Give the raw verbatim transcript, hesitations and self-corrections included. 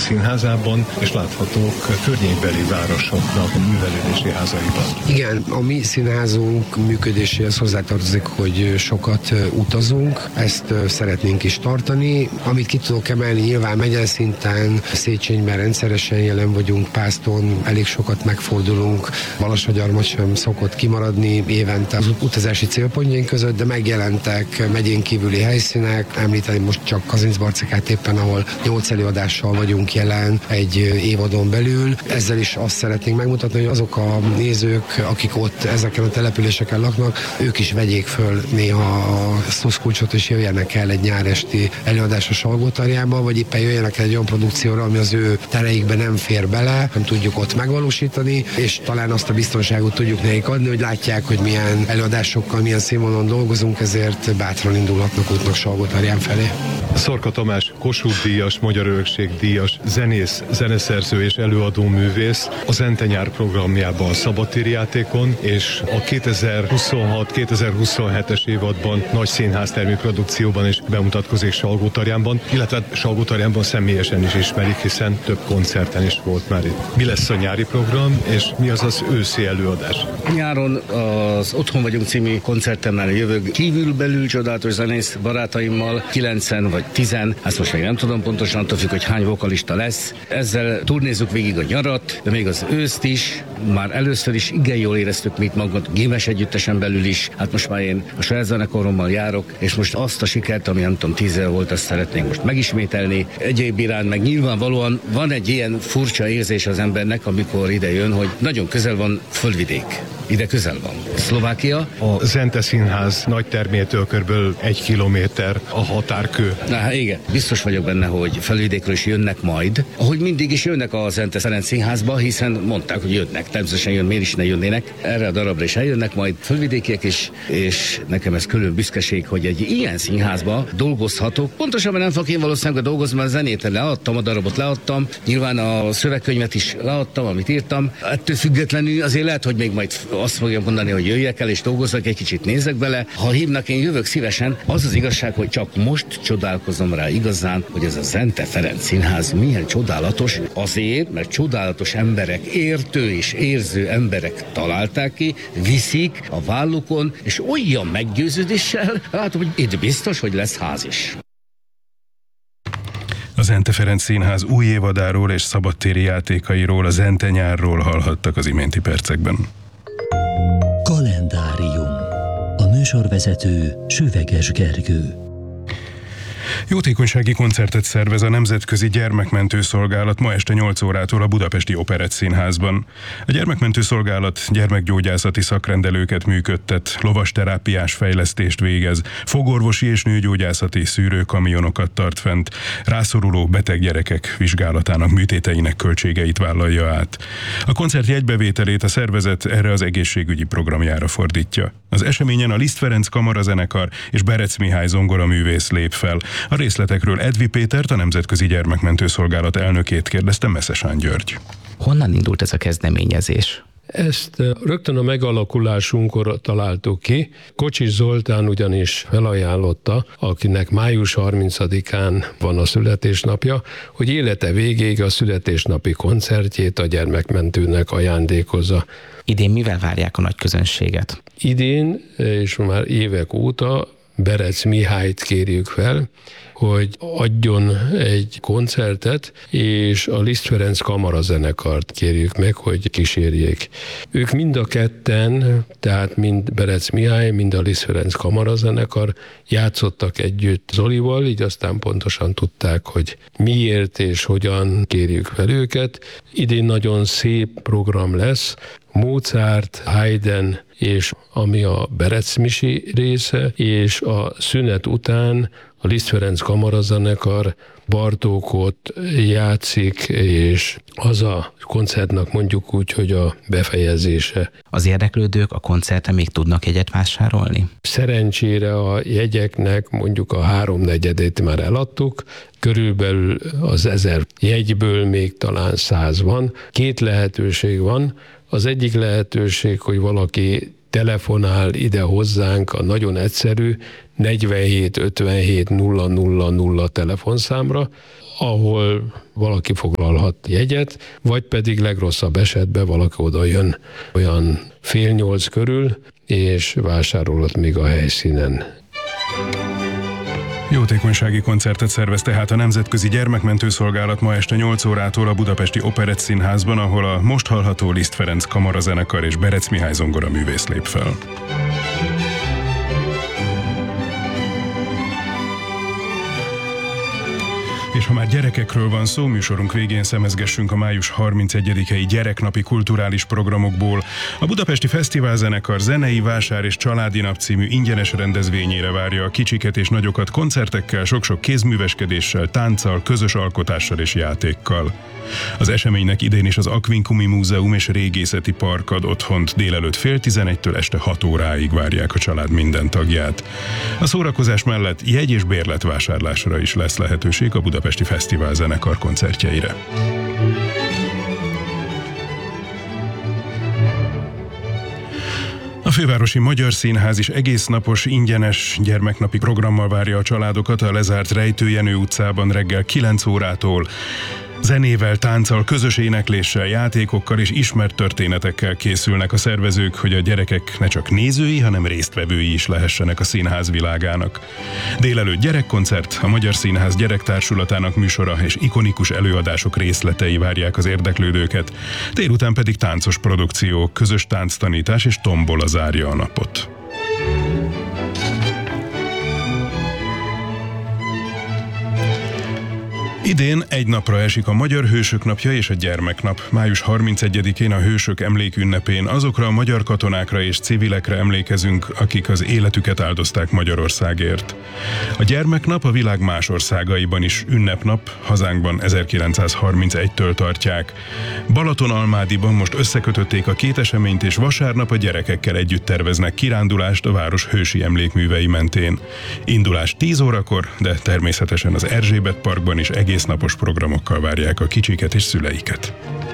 Színházában, és láthatók környékbeli városoknak a művelődési házaiban. Igen, a mi színházunk működéséhez hozzátartozik, hogy sokat utazunk, ezt szeretnénk is tartani. Amit ki tudok emelni, nyilván megyeszinten, Széchenyben rendszeresen jelen vagyunk, Pászton elég sokat megfordulunk, Balassagyarmat sem szokott kimaradni évente az utazási célpontjaink között, de megjelentek megyén kívüli helyszínek, említeni most csak Kazincbarcikát éppen, ahol nyolc előadással vagyunk jelen egy évadon belül. Ezzel is azt szeretnénk megmutatni, hogy azok a nézők, akik ott ezeken a településeken laknak, ők is vegyék föl néha a szuszkulcsot, és jöjjenek el egy nyáresti előadás a Salgótarjánba, vagy éppen jöjjenek el egy olyan produkcióra, ami az ő tereikben nem fér bele, nem tudjuk ott megvalósítani, és talán azt a biztonságot tudjuk nekik adni, hogy látják, hogy milyen előadásokkal, milyen színvonalon dolgozunk, ezért bátran indulhatnak útnak Salgótarján felé. Szorka Tamás, Kossuth díjas, Magyar Örökség díjas, zenész, zeneszerző és előadó művész a Zente nyár programjában a szabadtéri játékon, és a kétezer-huszonhat kétezer-huszonhetes évadban nagy színháztermi produkcióban is bemutatkozik Salgótarjánban, illetve Salgótarjánban személyesen is ismerik, hiszen több koncerten is volt már itt. Mi lesz a nyári program, és mi az az őszi előadás? Nyáron az Otthon vagyunk című koncertemmel jövök kívülbelül csodálatos zenész barátaimmal, kilencen vagy tizen, ezt most még nem tudom pontosan, attól függ, hogy hány vokalista lesz. Ezzel turnézzuk végig a nyarat, de még az őszt is, már először is igen jól éreztük mit magunkat, Gémes együttesen belül is, hát most már én a saját zenekarommal járok, és most azt a sikert, ami nem tudom, tíz éve volt, azt szeretnénk most megismételni. Egyéb iránt meg nyilvánvalóan van egy ilyen furcsa érzés az embernek, amikor ide jön, hogy nagyon közel van Földvidék. Ide közel van Szlovákia. A Zente Színház nagy termétől körülbelül egy kilométer a határkő. Na igen, biztos vagyok benne, hogy Földvidékről is jönnek majd. Ahogy mindig is jönnek a Zente Ferenc Színházba, hiszen mondták, hogy jönnek. Természetesen jön, miért is ne jönnének. Erre a darabra is eljönnek majd földvidékiek is, és nekem ez külön büszkeség, hogy egy ilyen színházba dolgozhatok. Pontosabban nem fogok én valószínűleg dolgozni, mert a zenét leadtam, a darabot leadtam, nyilván a szövegkönyvet is leadtam, amit írtam. Ettől függetlenül azért lehet, hogy még majd azt fogja mondani, hogy jöjjek el és dolgozzak, egy kicsit nézek bele. Ha hívnak, én jövök szívesen. Az az igazság, hogy csak most csodálkozom rá igazán, hogy ez a Zente Ferenc Színház milyen csodálatos. Azért, mert csodálatos emberek, értő és érző emberek találták ki, viszik a vállukon, és olyan meggyőződéssel látom, hogy itt biztos, hogy lesz ház is. A Zente Ferenc Színház új évadáról és szabadtéri játékairól, a Zente nyárról hallhattak az iménti percekben. Kalendárium. A műsorvezető Süveges Gergő. Jótékonysági koncertet szervez a Nemzetközi Gyermekmentő Szolgálat ma este nyolc órától a Budapesti Operett Színházban. A Gyermekmentő Szolgálat gyermekgyógyászati szakrendelőket működtet, lovasterápiás fejlesztést végez, fogorvosi és nőgyógyászati szűrőkamionokat tart fent, rászoruló beteg gyerekek vizsgálatának, műtéteinek költségeit vállalja át. A koncert jegybevételét a szervezet erre az egészségügyi programjára fordítja. Az eseményen a Liszt Ferenc kamarazenekar és Berec Mihály zongoraművész lép fel. A részletekről Edvi Pétert, a Nemzetközi Gyermekmentő Szolgálat elnökét kérdezte Meszesán György. Honnan indult ez a kezdeményezés? Ezt rögtön a megalakulásunkkor találtuk ki. Kocsis Zoltán ugyanis felajánlotta, akinek május harmincadikán van a születésnapja, hogy élete végéig a születésnapi koncertjét a gyermekmentőnek ajándékozza. Idén mivel várják a nagy közönséget? Idén, és már évek óta Berec Mihályt kérjük fel, hogy adjon egy koncertet, és a Liszt Ferenc kamarazenekart kérjük meg, hogy kísérjék. Ők mind a ketten, tehát mind Berec Mihály, mind a Liszt Ferenc kamarazenekar játszottak együtt Zolival, így aztán pontosan tudták, hogy miért és hogyan kérjük fel őket. Idén nagyon szép program lesz, Mozart, Haydn, és ami a Berec Misi része, és a szünet után a Liszt Ferenc kamarazenekar Bartókot játszik, és az a koncertnak mondjuk úgy, hogy a befejezése. Az érdeklődők a koncertre még tudnak jegyet vásárolni? Szerencsére a jegyeknek mondjuk a háromnegyedét már eladtuk, körülbelül az ezer jegyből még talán száz van. Két lehetőség van. Az egyik lehetőség, hogy valaki telefonál ide hozzánk, a nagyon egyszerű negyvenhét ötvenhét nulla nulla nulla telefonszámra, ahol valaki foglalhat jegyet, vagy pedig legrosszabb esetben valaki oda jön olyan fél nyolc körül, és vásárolhat még a helyszínen. Jótékonysági koncertet szervez tehát a Nemzetközi Gyermekmentő Szolgálat ma este nyolc órától a Budapesti Operettszínházban, ahol a most hallható Liszt Ferenc kamarazenekar és Berec Mihály zongoraművész lép fel. És ha már gyerekekről van szó, műsorunk végén szemezgessünk a május harmincegyedikei gyereknapi kulturális programokból. A Budapesti Fesztiválzenekar zenei, vásár és családi nap című ingyenes rendezvényére várja a kicsiket és nagyokat koncertekkel, sok-sok kézműveskedéssel, tánccal, közös alkotással és játékkal. Az eseménynek idén is az Aquincumi Múzeum és Régészeti Park ad otthont. Délelőtt fél tizenegytől este hat óráig várják a család minden tagját. A szórakozás mellett jegy- és bérletvásárlásra is lesz lehetőség a Budapesti Fesztiválzenekar koncertjeire. A Fővárosi Magyar Színház is egésznapos, ingyenes gyermeknapi programmal várja a családokat a lezárt Rejtő-Jenő utcában reggel kilenc órától. Zenével, tánccal, közös énekléssel, játékokkal és ismert történetekkel készülnek a szervezők, hogy a gyerekek ne csak nézői, hanem résztvevői is lehessenek a színház világának. Délelőtt gyerekkoncert, a Magyar Színház gyerektársulatának műsora és ikonikus előadások részletei várják az érdeklődőket. Délután pedig táncos produkció, közös tánctanítás és tombola zárja a napot. Idén egy napra esik a Magyar Hősök Napja és a Gyermeknap. május harmincegyedikén a Hősök emlékünnepén azokra a magyar katonákra és civilekre emlékezünk, akik az életüket áldozták Magyarországért. A Gyermeknap a világ más országaiban is ünnepnap, hazánkban ezerkilencszázharmincegytől tartják. Balatonalmádiban most összekötötték a két eseményt, és vasárnap a gyerekekkel együtt terveznek kirándulást a város hősi emlékművei mentén. Indulás tíz órakor, de természetesen az Erzsébet Parkban is egész napos programokkal várják a kicsiket és szüleiket.